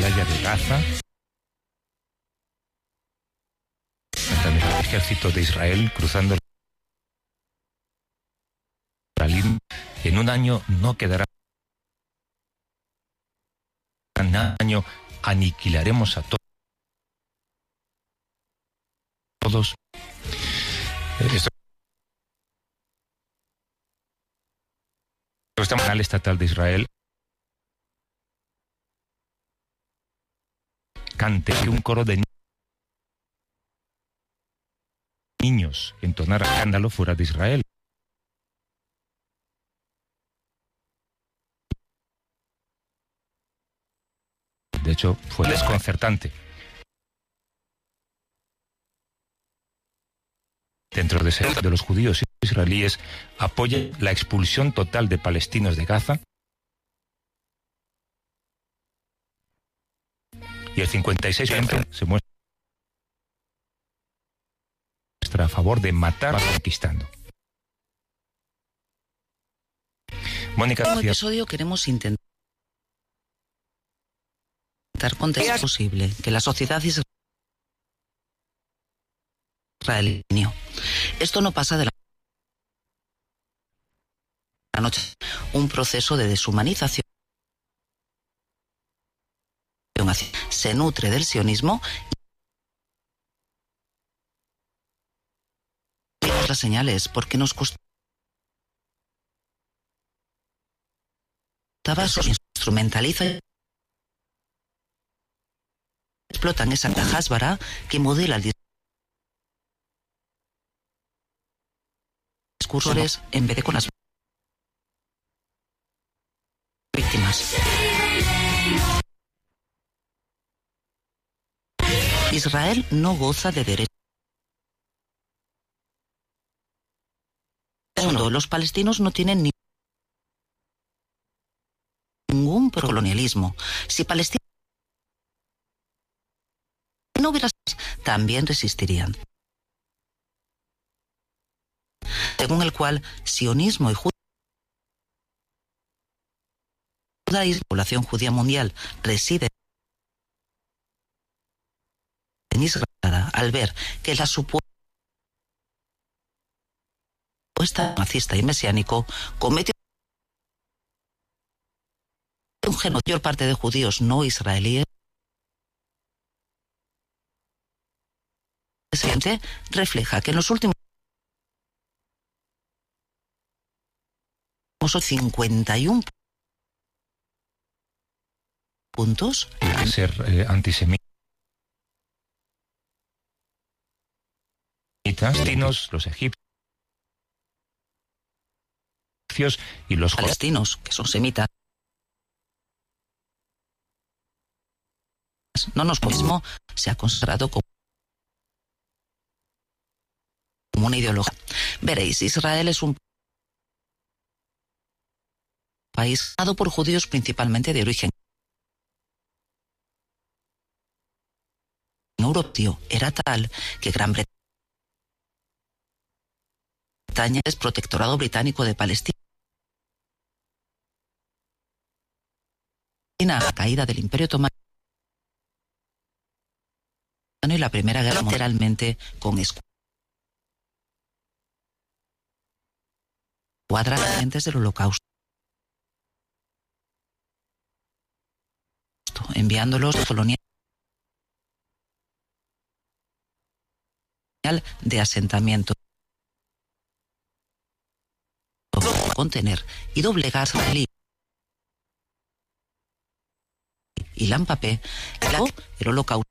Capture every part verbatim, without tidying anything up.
playa de Gaza, hasta el ejército de Israel cruzando la línea. En un año no quedará nada, en un año aniquilaremos a to todos. Esto está en el canal estatal de Israel. Cante que un coro de niños entonara escándalo fuera de Israel. De hecho, fue desconcertante. Dentro de, ese, de los judíos israelíes apoya la expulsión total de palestinos de Gaza y el cincuenta y seis por ciento se muestra a favor de matar a conquistando. Mónica, en el episodio queremos intentar contestar es posible que la sociedad israelí. Esto no pasa de la noche. Un proceso de deshumanización se nutre del sionismo y las señales porque nos costaba instrumentaliza y explotan esa hasbara que modela el discursores en vez de con las víctimas. Israel no goza de derechos. Uno, los palestinos no tienen ni ningún colonialismo. Si Palestina no hubiera, también resistirían. Según el cual sionismo y judaísmo, la población judía mundial reside en Israel, al ver que la supuesta nazista y mesiánico comete un genocidio. La mayor parte de judíos no israelíes refleja que en los últimos cincuenta y uno puntos ser eh, antisemitas, los egipcios y los palestinos, que son semitas, no nos mismo se ha consagrado como una ideología. Veréis, Israel es un país formado por judíos principalmente de origen europeo. Era tal que Gran Bretaña es protectorado británico de Palestina. La caída del Imperio Otomano y la Primera Guerra Mundial, literalmente con escuadras agentes del Holocausto, enviándolos a colonial de asentamiento, contener y doblegar Israelí y Lampapé, el Holocausto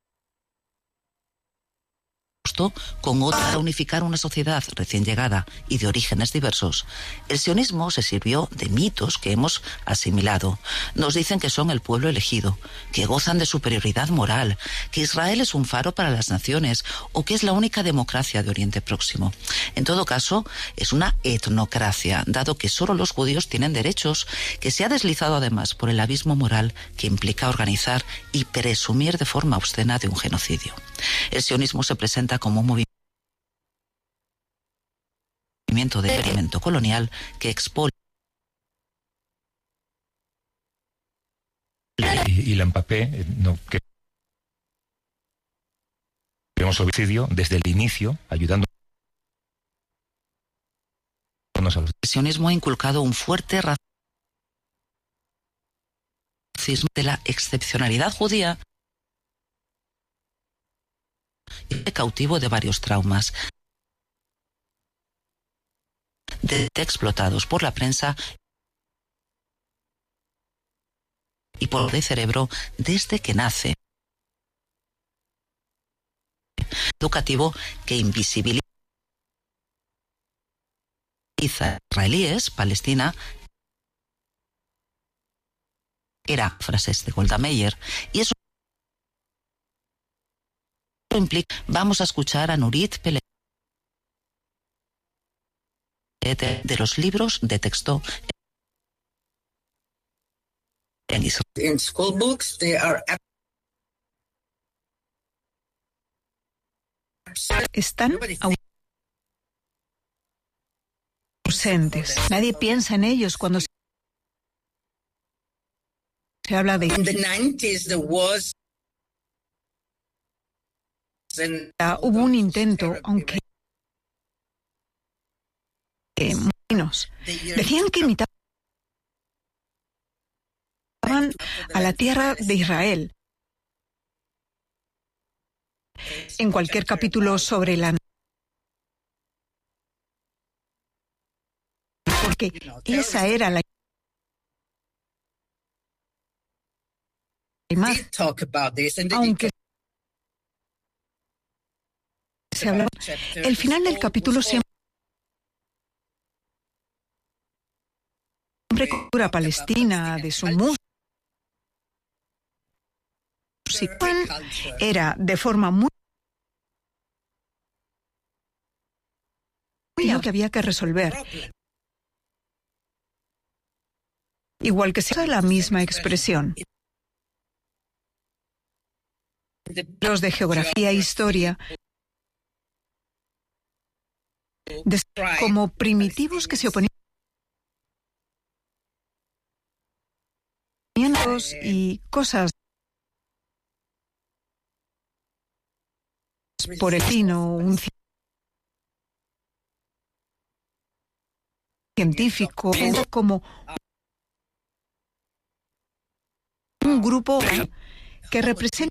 con otra para unificar una sociedad recién llegada y de orígenes diversos. El sionismo se sirvió de mitos que hemos asimilado. Nos dicen que son el pueblo elegido, que gozan de superioridad moral, que Israel es un faro para las naciones o que es la única democracia de Oriente Próximo. En todo caso, es una etnocracia, dado que solo los judíos tienen derechos, que se ha deslizado además por el abismo moral que implica organizar y presumir de forma obscena de un genocidio. El sionismo se presenta como un movimiento de experimento colonial que expone y, y la Empapé, no que vemos homicidio desde el inicio, ayudando a los... El sionismo ha inculcado un fuerte racismo de la excepcionalidad judía y cautivo de varios traumas, de explotados por la prensa y por el cerebro desde que nace. Educativo que invisibiliza israelíes, Palestina, era frases de Golda Meir, y eso implica, vamos a escuchar a Nurit Peled de los libros de texto en Israel. In school books, they are están ausentes. Nadie piensa en ellos cuando se habla de... In the nineties, there was... Hubo un intento, aunque eh, menos. Decían que imitaban a la tierra de Israel. En cualquier capítulo sobre la... Porque esa era la imagen. Aunque se hablaba, el final del capítulo siempre cultura palestina, de su música, era de forma muy lo que había que resolver. Igual que sea la misma expresión. Los de geografía e historia como primitivos que se oponían y cosas por el vino, un científico, como un grupo que representa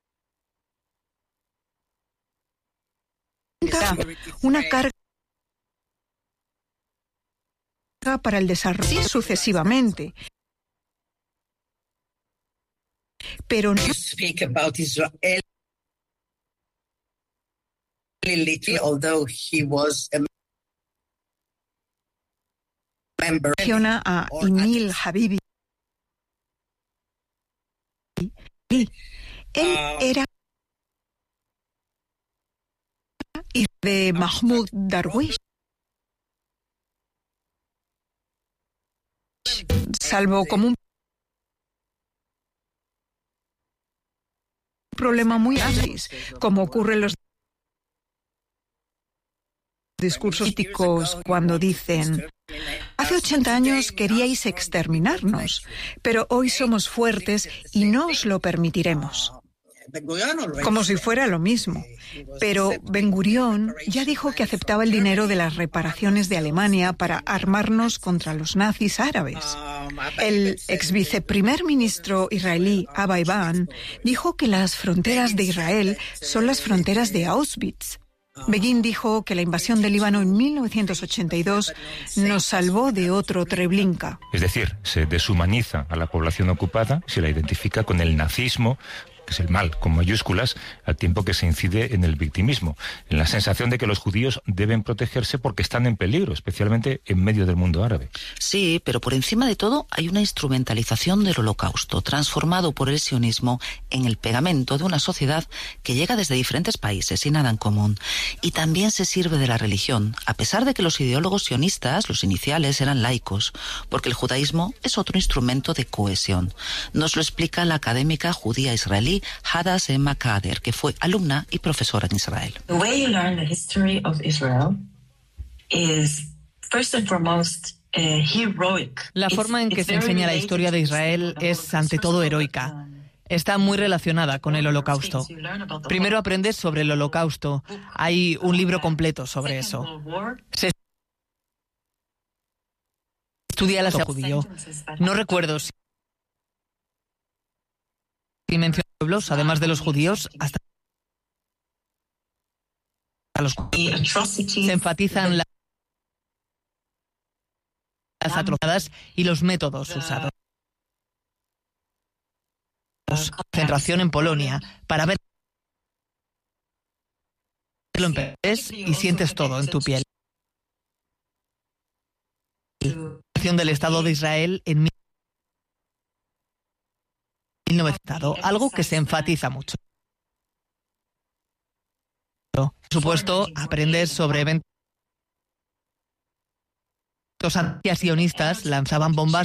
una carga para el desarrollo sucesivamente. Pero no menciona a Emil Habibi. Él era de Mahmoud Darwish, salvo como un problema muy ágil, como ocurre en los discursos políticos cuando dicen: hace ochenta años queríais exterminarnos, pero hoy somos fuertes y no os lo permitiremos. Como si fuera lo mismo. Pero Ben Gurión ya dijo que aceptaba el dinero de las reparaciones de Alemania para armarnos contra los nazis árabes. El ex viceprimer ministro israelí Abba Eban dijo que las fronteras de Israel son las fronteras de Auschwitz. Begin dijo que la invasión del Líbano en mil novecientos ochenta y dos nos salvó de otro Treblinka. Es decir, se deshumaniza a la población ocupada, se la identifica con el nazismo, que es el mal con mayúsculas, al tiempo que se incide en el victimismo, en la sensación de que los judíos deben protegerse porque están en peligro, especialmente en medio del mundo árabe. Sí, pero por encima de todo hay una instrumentalización del Holocausto, transformado por el sionismo en el pegamento de una sociedad que llega desde diferentes países y nada en común. Y también se sirve de la religión, a pesar de que los ideólogos sionistas, los iniciales, eran laicos, porque el judaísmo es otro instrumento de cohesión. Nos lo explica la académica judía israelí Hadass Emma Kader, que fue alumna y profesora en Israel. The way you learn the history of Israel is first and foremost uh, heroic. La forma en que se enseña la historia de Israel es ante todo heroica. está muy relacionada con el Holocausto. Primero aprendes sobre el Holocausto. Hay un libro completo sobre eso. Se estudia la judío. No recuerdo si menciona pueblos, además de los judíos, hasta los se enfatizan las atrocidades y los métodos usados. Concentración en Polonia para ver lo en y sientes todo en tu piel. La del Estado de Israel en mil novecientos, algo que se enfatiza mucho. Por supuesto, aprender sobre eventos antisionistas lanzaban bombas.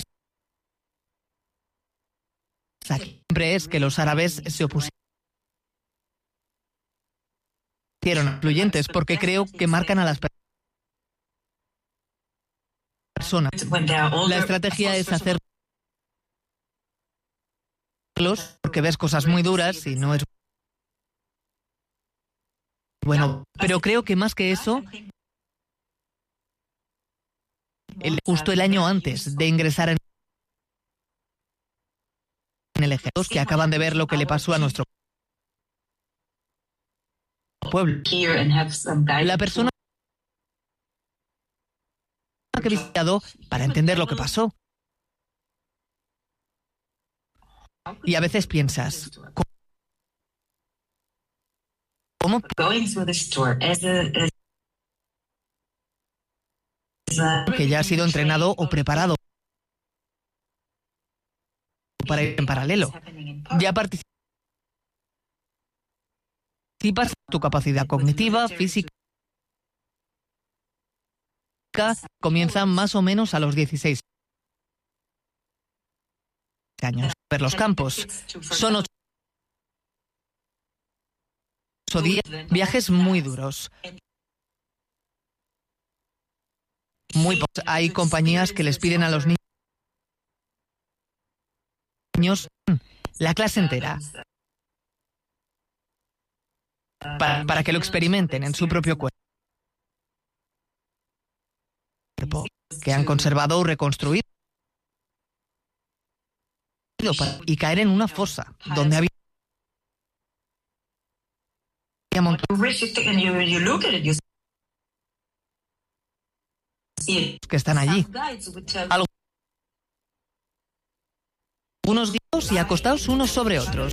Siempre es que los árabes se opusieron influyentes porque creo que marcan a las personas. La estrategia es hacerlos porque ves cosas muy duras y no es bueno. Pero creo que más que eso, el, justo el año antes de ingresar en el ejército, que acaban de ver lo que le pasó a nuestro pueblo. La persona que he visitado para entender lo que pasó. Y a veces piensas, ¿cómo? Que ya ha sido entrenado o preparado para ir en paralelo. Ya participas en tu capacidad cognitiva, física. Comienza más o menos a los dieciséis años. Ver los campos. Son ocho días, viajes muy duros. Muy pocos. Hay compañías que les piden a los niños la clase entera para, para que lo experimenten en su propio cuerpo, que han conservado o reconstruido y caer en una fosa donde había que están allí. Algunos guiados y acostados unos sobre otros.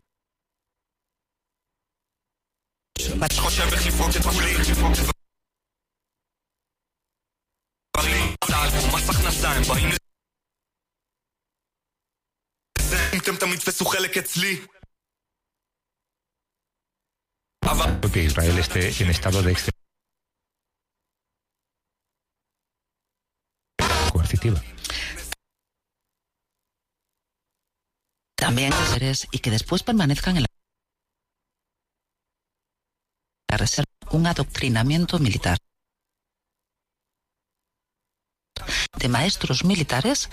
Que Israel esté en estado de excepción coercitiva. También seres y que después permanezcan en la reserva un adoctrinamiento militar de maestros militares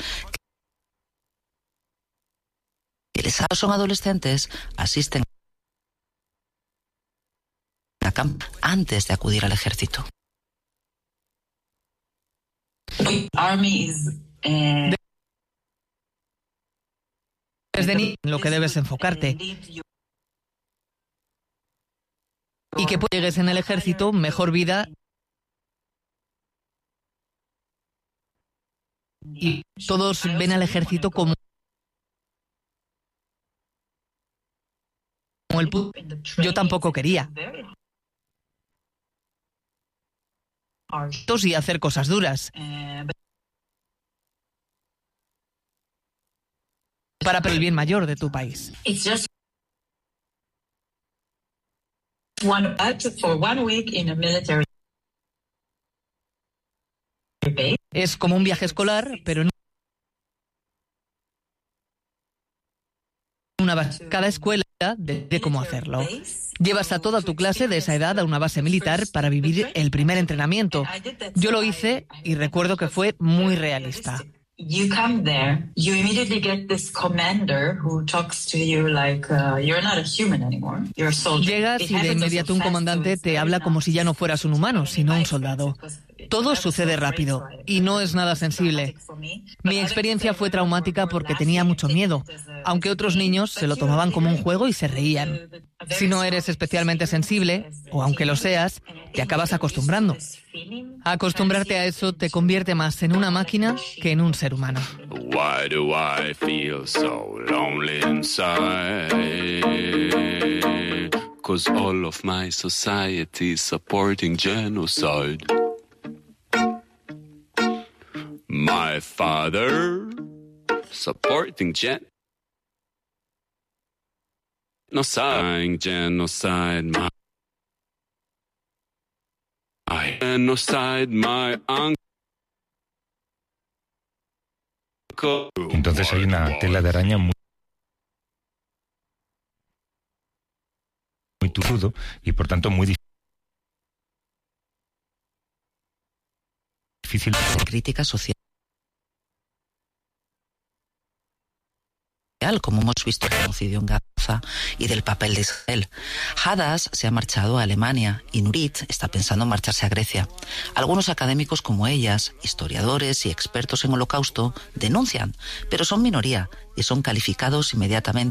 que les son adolescentes, asisten a campo antes de acudir al ejército. Desde niño en lo que debes enfocarte. Y que llegues en el ejército, mejor vida. Y todos ven al ejército como el puto. Yo tampoco quería. Y hacer cosas duras. Para el bien mayor de tu país. Es como un viaje escolar, pero en una base. Cada escuela decide cómo hacerlo. Llevas a toda tu clase de esa edad a una base militar para vivir el primer entrenamiento. Yo lo hice y recuerdo que fue muy realista. You come there, you immediately get this commander who talks to you like uh, you're not a human anymore, you're a soldier. Llegas y de inmediato un comandante te habla como si ya no fueras un humano, sino un soldado. Todo sucede rápido y no es nada sensible. Mi experiencia fue traumática porque tenía mucho miedo, aunque otros niños se lo tomaban como un juego y se reían. Si no eres especialmente sensible, o aunque lo seas, te acabas acostumbrando. Acostumbrarte a eso te convierte más en una máquina que en un ser humano. Why do I feel so lonely inside? 'Cause all of my society is supporting genocide. My father supporting gen genocide, genocide, my genocide, my uncle. Entonces hay una tela de araña muy, muy turudo y por tanto muy difícil. Crítica social, como hemos visto el genocidio en Gaza y del papel de Israel. Hadas se ha marchado a Alemania y Nurit está pensando en marcharse a Grecia. Algunos académicos como ellas, historiadores y expertos en Holocausto, denuncian, pero son minoría y son calificados inmediatamente